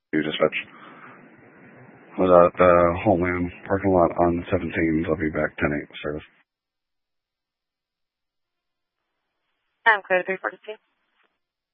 You dispatch. Was at the Homeland parking lot on 17. I'll be back 10-8 service. I'm clear 342.